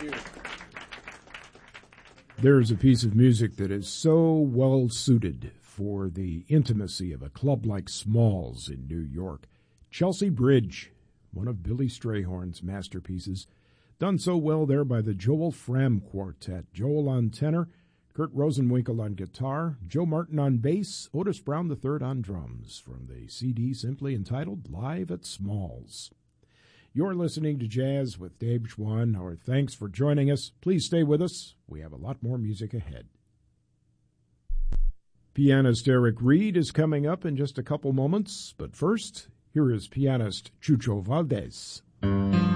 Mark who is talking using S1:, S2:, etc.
S1: There's a piece of music that is so well suited for the intimacy of a club like Smalls in New York. Chelsea Bridge, one of Billy Strayhorn's masterpieces, done so well there by the Joel Fram Quartet. Joel on tenor, Kurt Rosenwinkel on guitar, Joe Martin on bass, Otis Brown III on drums, from the CD simply entitled Live at Smalls. You're listening to Jazz with Dave Schwann. Our thanks for joining us. Please stay with us. We have a lot more music ahead. Pianist Eric Reed is coming up in just a couple moments, but first, here is pianist Chucho Valdés.